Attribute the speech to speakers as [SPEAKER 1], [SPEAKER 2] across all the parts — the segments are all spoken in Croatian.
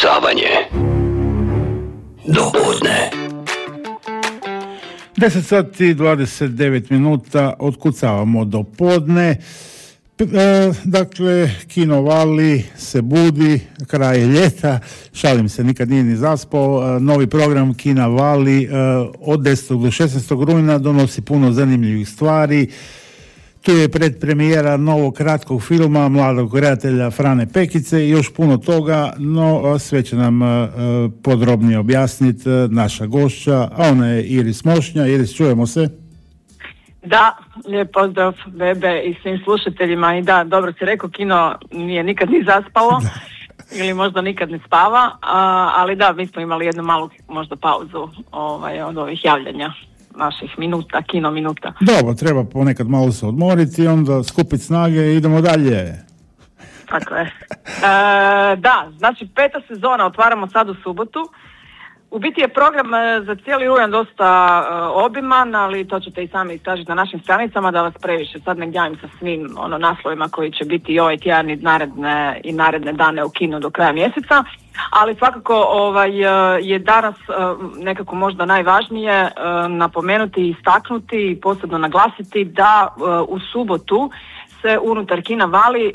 [SPEAKER 1] Otkucavanje do podne.
[SPEAKER 2] 10 sati i 29 minuta, otkucavamo do podne. Dakle, Kino Vali se budi, kraj je ljeta, šalim se, nikad nije ni zaspao. Novi program Kina Vali od 10. do 16. rujna donosi puno zanimljivih stvari. Tu je predpremijera novog kratkog filma mladog redatelja Frane Pekice i još puno toga, no sve će nam podrobnije objasniti naša gošća, a ona je Iris Mošnja. Iris, čujemo se?
[SPEAKER 3] Da, lijep pozdrav Bebe i svim slušateljima. I da, dobro si rekao, kino nije nikad ni zaspalo ili možda nikad ne spava, ali da, mi smo imali jednu malu možda pauzu od ovih javljanja naših minuta, kino minuta.
[SPEAKER 2] Dobro, treba ponekad malo se odmoriti, onda skupiti snage i idemo dalje.
[SPEAKER 3] Tako je. Da, znači 5. sezona otvaramo sad u subotu. U biti je program za cijeli rujan dosta obiman, ali to ćete i sami istražiti na našim stranicama da vas previše sad ne gnjavim sa svim naslovima koji će biti i ovaj tjedan i naredne dane u kinu do kraja mjeseca. Ali svakako je danas nekako možda najvažnije napomenuti i istaknuti i posebno naglasiti da u subotu se unutar Kina Vali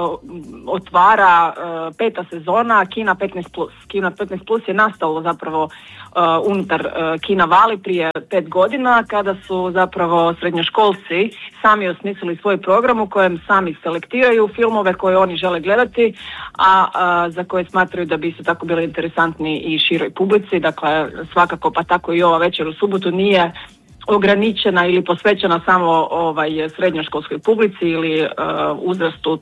[SPEAKER 3] otvara 5. sezona Kina 15+. Kina 15+ je nastalo zapravo unutar Kina Vali prije 5 godina kada su zapravo srednjoškolci sami osmislili svoj program u kojem sami selektiraju filmove koje oni žele gledati, a za koje smatraju da bi su tako bili interesantni i široj publici. Dakle, svakako pa tako i ova večer u subotu nije ograničena ili posvećena samo srednjoškolskoj publici ili uzrastu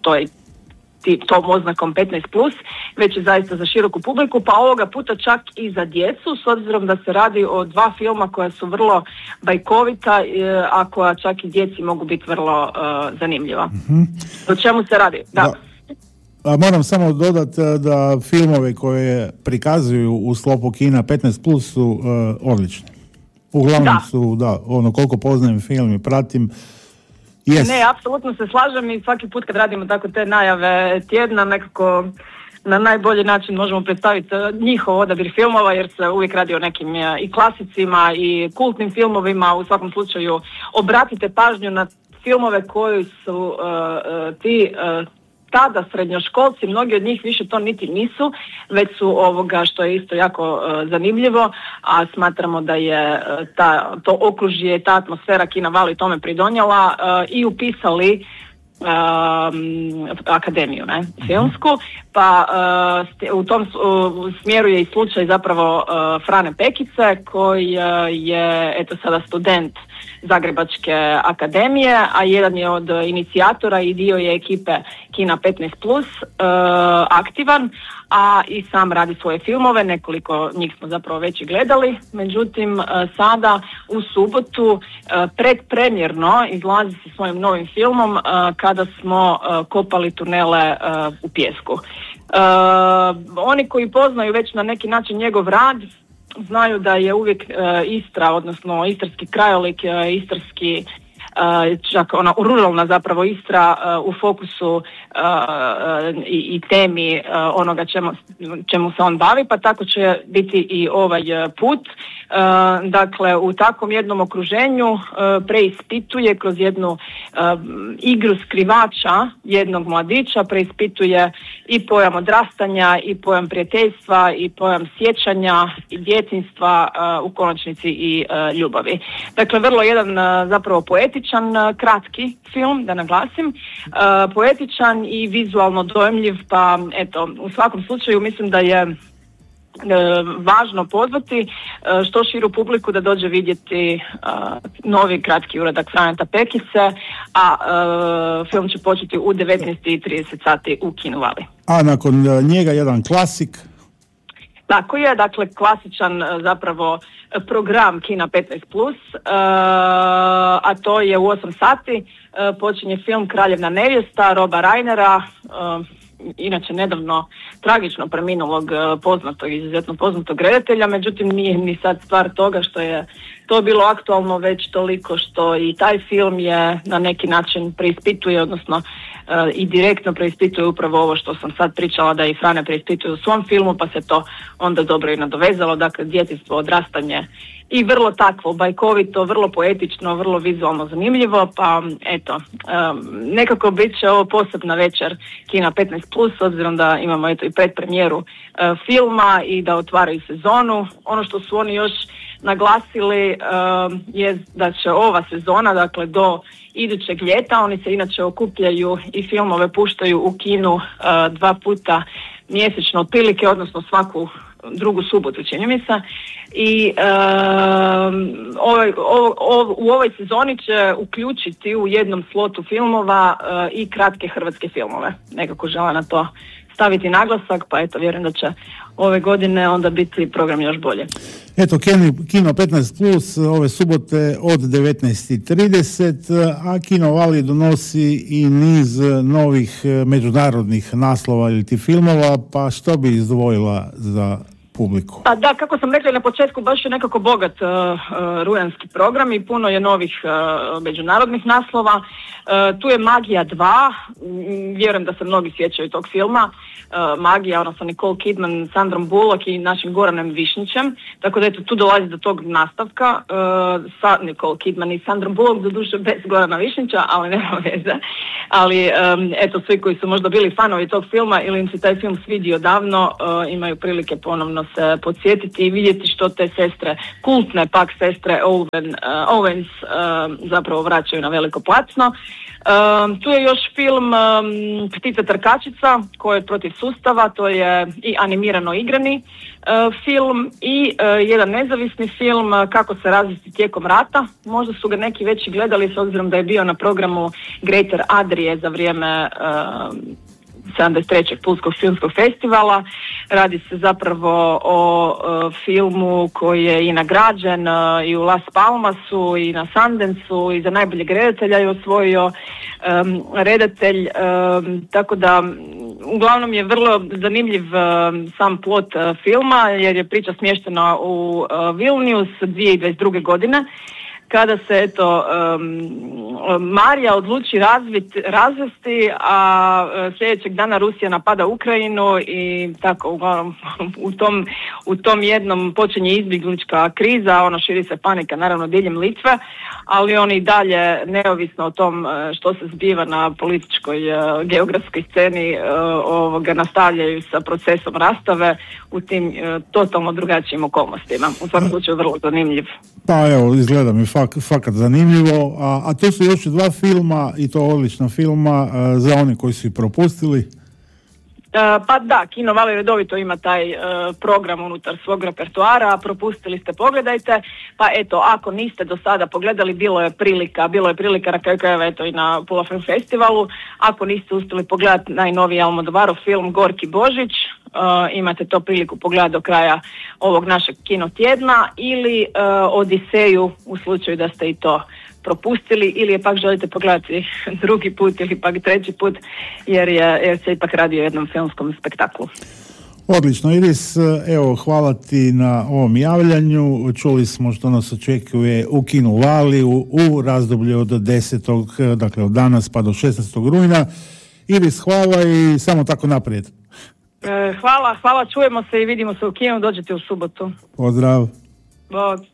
[SPEAKER 3] tom oznakom 15+, već je zaista za široku publiku, pa ovoga puta čak i za djecu, s obzirom da se radi o 2 filma koja su vrlo bajkovita, a koja čak i djeci mogu biti vrlo zanimljiva. Mm-hmm. O čemu se radi? Da.
[SPEAKER 2] A moram samo dodati da filmove koje prikazuju u sklopu Kina 15+ su odlični. Uglavnom su, koliko poznajem film i pratim,
[SPEAKER 3] Ne, apsolutno se slažem i svaki put kad radimo tako te najave tjedna nekako na najbolji način možemo predstaviti njihov odabir filmova jer se uvijek radi o nekim i klasicima i kultnim filmovima. U svakom slučaju obratite pažnju na filmove koji su tada srednjoškolci, mnogi od njih više to niti nisu, već su što je isto jako zanimljivo, a smatramo da je to okružje, ta atmosfera Kina Vali tome pridonijela i upisali akademiju filmsku, pa u tom smjeru je i slučaj zapravo Frane Pekice koji je sada student Zagrebačke akademije, a jedan je od inicijatora i dio je ekipe Kina 15+, aktivan, a i sam radi svoje filmove, nekoliko njih smo zapravo već i gledali, međutim sada u subotu predpremjerno izlazi sa svojim novim filmom kada smo kopali tunele u pijesku. Oni koji poznaju već na neki način njegov rad znaju da je uvijek Istra, odnosno istarski krajolik, istarski čak ona ruralna zapravo Istra u fokusu i temi onoga čemu se on bavi, pa tako će biti i ovaj put. Dakle, u takvom jednom okruženju preispituje kroz jednu igru skrivača jednog mladića, preispituje i pojam odrastanja i pojam prijateljstva i pojam sjećanja i djetinjstva, u konačnici i ljubavi. Dakle, vrlo jedan zapravo poetičan, kratki film, da naglasim, poetičan i vizualno dojmljiv, pa eto, u svakom slučaju mislim da je važno pozvati što širu publiku da dođe vidjeti novi kratki uradak Franeta Pekice, a film će početi u 19:30 sati u Kinu Vali.
[SPEAKER 2] A nakon njega jedan klasik?
[SPEAKER 3] Tako je, dakle klasičan zapravo program Kina 15+, a to je u 8 sati počinje film Kraljevna nevjesta Roba Reinera, inače nedavno tragično preminulog izuzetno poznatog redatelja, međutim nije ni sad stvar toga što je to bilo aktualno, već toliko što i taj film je na neki način preispituje, odnosno i direktno preispituje upravo ovo što sam sad pričala da i Frane preispituje u svom filmu, pa se to onda dobro i nadovezalo. Dakle, djetinjstvo, odrastanje i vrlo takvo, bajkovito, vrlo poetično, vrlo vizualno zanimljivo, pa eto, nekako bit će ovo posebna večer Kina 15+, s obzirom da imamo eto i predpremjeru filma i da otvaraju sezonu. Ono što su oni još naglasili je da će ova sezona, dakle do idućeg ljeta, oni se inače okupljaju i filmove puštaju u kinu 2 puta mjesečno otprilike, odnosno svaku drugu subotu, čini mi se. I u ovoj sezoni će uključiti u jednom slotu filmova i kratke hrvatske filmove. Nekako žele na to staviti naglasak, pa eto, vjerujem da će ove godine onda biti program još bolje.
[SPEAKER 2] Eto, Kino 15+, ove subote od 19:30, a Kino Vali donosi i niz novih međunarodnih naslova ili ti filmova, pa što bi izdvojila za publiku?
[SPEAKER 3] Pa da, kako sam rekla na početku, baš je nekako bogat rujanski program i puno je novih međunarodnih naslova. Tu je Magija 2, vjerujem da se mnogi sjećaju tog filma. Magija, odnosno Nicole Kidman, Sandrom Bullock i našim Goranem Višnjićem, tako da eto tu dolazi do tog nastavka sa Nicole Kidman i Sandrom Bullock, doduše bez Gorana Višnjića, ali nema veze. Ali eto, svi koji su možda bili fanovi tog filma ili im se taj film svidio davno, imaju prilike ponovno se podsjetiti i vidjeti što te sestre, kultne pak sestre Owens zapravo vraćaju na veliko platno. Tu je još film Ptica trkačica, koji je protiv sustava, to je i animirano igrani film i jedan nezavisni film Kako se razvesti tijekom rata. Možda su ga neki već i gledali s obzirom da je bio na programu Greater Adrije za vrijeme 73. Pulskog filmskog festivala. Radi se zapravo o filmu koji je i nagrađen i u Las Palmasu i na Sundanceu i za najboljeg redatelja je osvojio redatelj, tako da uglavnom je vrlo zanimljiv sam plot filma jer je priča smještena u Vilnius 2022. godine, kada se eto Marija odluči razvesti, a sljedećeg dana Rusija napada Ukrajinu i tako uglavnom u tom jednom počinje izbjeglička kriza, širi se panika naravno diljem Litve, ali oni i dalje neovisno o tom što se zbiva na političkoj geografskoj sceni nastavljaju sa procesom rastave u tim totalno drugačijim okolnostima. U svakom slučaju vrlo zanimljiv.
[SPEAKER 2] Pa evo, izgleda mi fakat zanimljivo, a to su još 2 filma i to odlična filma za one koji su ih propustili.
[SPEAKER 3] Pa da, Kino Vali redovito ima taj program unutar svog repertoara, propustili ste, pogledajte, pa eto, ako niste do sada pogledali, bilo je prilika na kraju krajeva eto i na Pula Film Festivalu, ako niste uspjeli pogledati najnoviji Almodovarov film Gorki Božić, imate to priliku pogledati do kraja ovog našeg kino tjedna, ili Odiseju u slučaju da ste i to propustili, ili je pak želite pogledati drugi put ili pak treći put jer se ipak radi o jednom filmskom spektaklu.
[SPEAKER 2] Odlično, Iris, evo, hvala ti na ovom javljanju. Čuli smo što nas očekuje u Kinu Vali u razdoblju od 10. dakle od danas pa do 16. rujna. Iris, hvala i samo tako naprijed.
[SPEAKER 3] Hvala, čujemo se i vidimo se u kinu, dođete u subotu.
[SPEAKER 2] Pozdrav.
[SPEAKER 3] Bog.